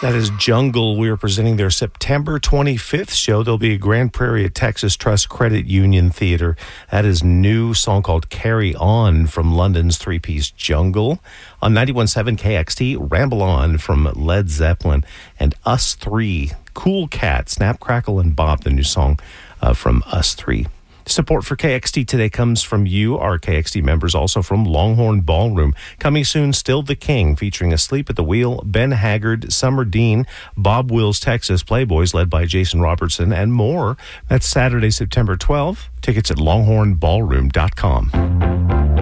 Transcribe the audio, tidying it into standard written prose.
That is Jungle. We are presenting their September 25th show. There'll be a Grand Prairie at Texas Trust Credit Union Theater. That is new song called Carry On from London's three-piece Jungle. On 91.7 KXT, Ramble On from Led Zeppelin. And Us Three, Cool Cat, Snap, Crackle, and Bop, the new song from Us Three. Support for KXT today comes from you, our KXT members, also from Longhorn Ballroom. Coming soon, Still the King, featuring Asleep at the Wheel, Ben Haggard, Summer Dean, Bob Wills, Texas Playboys, led by Jason Robertson, and more. That's Saturday, September 12th. Tickets at longhornballroom.com.